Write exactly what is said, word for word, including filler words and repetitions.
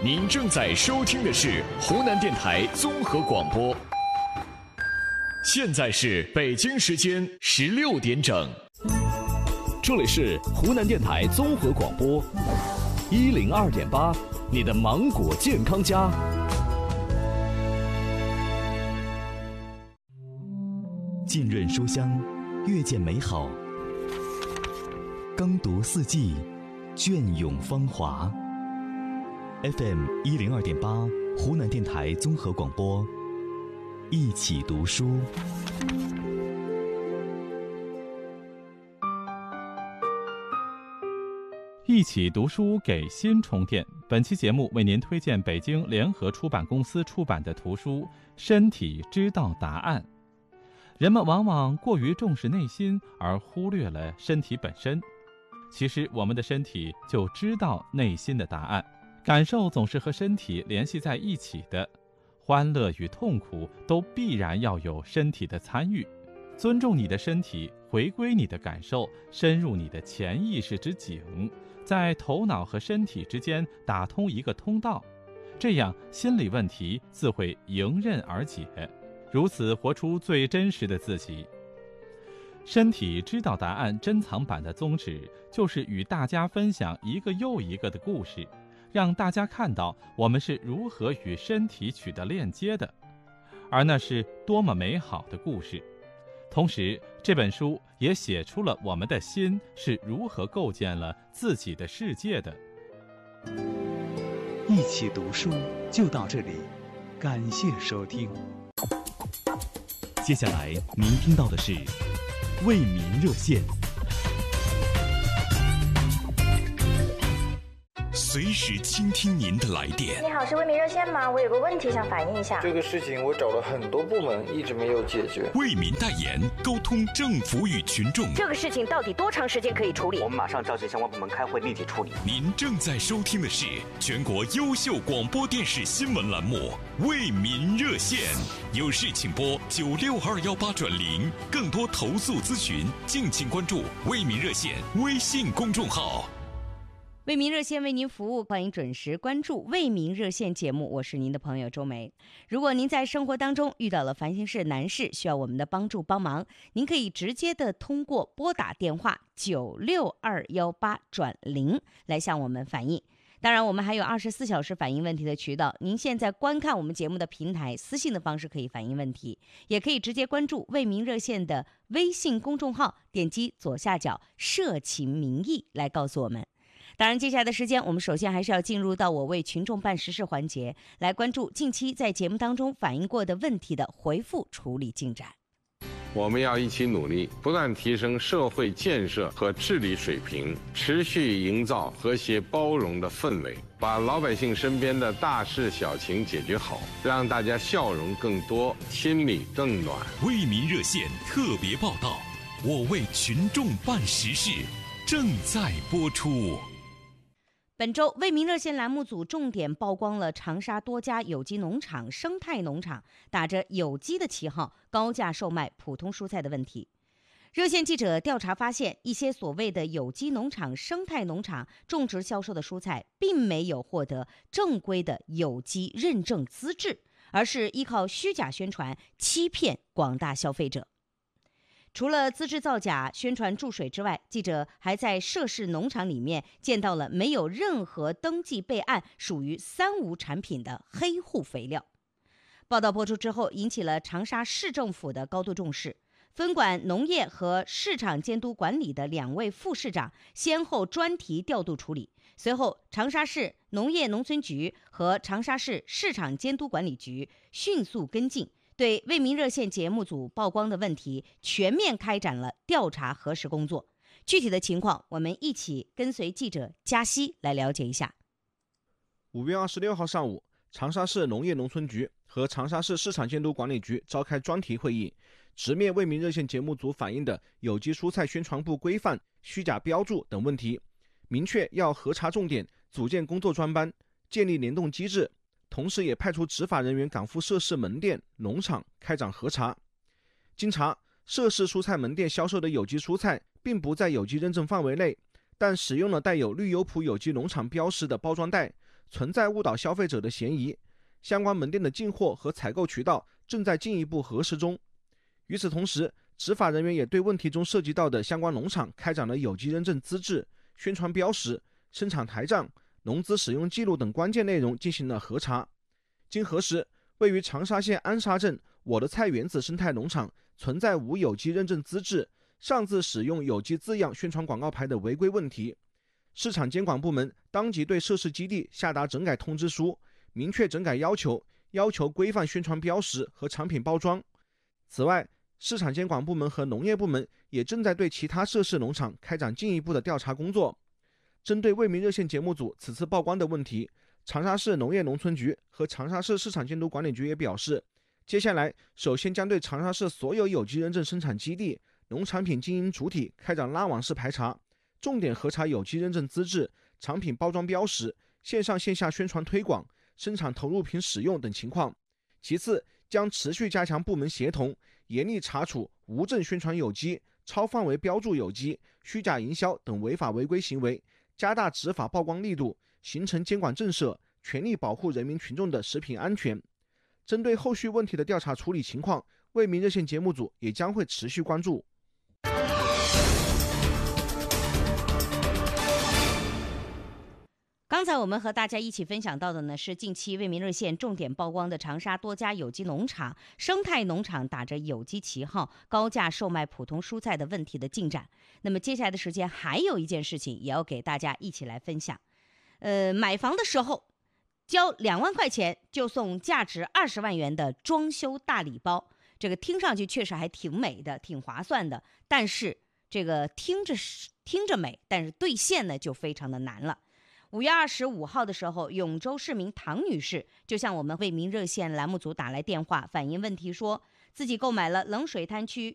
您正在收听的是湖南电台综合广播，现在是北京时间十六点整， 这里是湖南电台综合广播一零二点八，你的芒果健康家。 浸润书香，阅见美好；耕读四季，隽永芳华。F M 一零二点八，湖南电台综合广播，一起读书。 一起读书给心充电。本期节目为您推荐北京联合出版公司出版的图书《身体知道答案》。人们往往过于重视内心，而忽略了身体本身。其实我们的身体就知道内心的答案，感受总是和身体联系在一起的，欢乐与痛苦都必然要有身体的参与。尊重你的身体，回归你的感受，深入你的潜意识之井，在头脑和身体之间打通一个通道，这样心理问题自会迎刃而解，如此活出最真实的自己。身体知道答案珍藏版的宗旨就是与大家分享一个又一个的故事，让大家看到我们是如何与身体取得链接的，而那是多么美好的故事。同时，这本书也写出了我们的心是如何构建了自己的世界的。 一起读书就到这里，感谢收听。 接下来您听到的是为民热线。 随时倾听您的来电。 你好，是为民热线吗？我有个问题想反映一下。 这个事情我找了很多部门，一直没有解决。 为民代言，沟通政府与群众。 这个事情到底多长时间可以处理？ 我们马上召集相关部门开会，立即处理。 您正在收听的是全国优秀广播电视新闻栏目《为民热线》，有事请拨九六二幺八转零。更多投诉咨询，敬请关注为民热线微信公众号。 为民热线为您服务，欢迎准时关注为民热线节目，我是您的朋友周梅。如果您在生活当中遇到了烦心事难事，需要我们的帮助帮忙，您可以直接的通过拨打电话九六二幺八转零来向我们反映。当然我们还有二十四小时反映问题的渠道，您现在观看我们节目的平台，私信的方式可以反映问题，也可以直接关注为民热线的微信公众号，点击左下角社情民意来告诉我们。当然，接下来的时间，我们首先还是要进入到我为群众办实事环节，来关注近期在节目当中反映过的问题的回复处理进展。 我们要一起努力，不断提升社会建设和治理水平，持续营造和谐包容的氛围，把老百姓身边的大事小情解决好，让大家笑容更多，心里更暖。 为民热线特别报道，我为群众办实事，正在播出。 本周为民热线栏目组重点曝光了长沙多家有机农场、生态农场打着有机的旗号高价售卖普通蔬菜的问题。热线记者调查发现，一些所谓的有机农场、生态农场种植销售的蔬菜并没有获得正规的有机认证资质，而是依靠虚假宣传欺骗广大消费者。除了资质造假、宣传注水之外，记者还在涉事农场里面见到了没有任何登记备案、属于三无产品的黑户肥料。报道播出之后，引起了长沙市政府的高度重视。分管农业和市场监督管理的两位副市长先后专题调度处理。随后，长沙市农业农村局和长沙市市场监督管理局迅速跟进，对为民热线节目组曝光的问题全面开展了调查核实工作。具体的情况，我们一起跟随记者嘉熙来了解一下。 五月二十六号上午，长沙市农业农村局和长沙市市场监督管理局召开专题会议，直面为民热线节目组反映的有机蔬菜宣传不规范、虚假标注等问题，明确要核查重点，组建工作专班，建立联动机制，同时也派出执法人员赶赴涉事门店、农场开展核查。经查，涉事蔬菜门店销售的有机蔬菜并不在有机认证范围内，但使用了带有绿油浦有机农场标识的包装袋， 存在误导消费者的嫌疑，相关门店的进货和采购渠道正在进一步核实中。与此同时，执法人员也对问题中涉及到的相关农场开展了有机认证资质、宣传标识、生产台账、农资使用记录等关键内容进行了核查。经核实，位于长沙县安沙镇我的菜园子生态农场存在无有机认证资质、擅自使用有机字样宣传广告牌的违规问题。市场监管部门当即对涉事基地下达整改通知书，明确整改要求，要求规范宣传标识和产品包装。此外，市场监管部门和农业部门也正在对其他涉事农场开展进一步的调查工作。针对为民热线节目组此次曝光的问题，长沙市农业农村局和长沙市市场监督管理局也表示，接下来首先将对长沙市所有有机认证生产基地、农产品经营主体开展拉网式排查，重点核查有机认证资质、产品包装标识、线上线下宣传推广、生产投入品使用等情况。其次，将持续加强部门协同，严厉查处无证宣传有机、超范围标注有机、虚假营销等违法违规行为，加大执法曝光力度，形成监管震慑，全力保护人民群众的食品安全。针对后续问题的调查处理情况，为民热线节目组也将会持续关注。 刚才我们和大家一起分享到的呢，是近期为民热线重点曝光的长沙多家有机农场、生态农场打着有机旗号高价售卖普通蔬菜的问题的进展。那么接下来的时间还有一件事情也要给大家一起来分享。呃，买房的时候交两万块钱就送价值二十万元的装修大礼包，这个听上去确实还挺美的，挺划算的。但是这个听着听着美，但是兑现呢就非常的难了。五月二十五号的时候，永州市民唐女士就向我们为民热线栏目组打来电话，反映问题说，自己购买了冷水滩区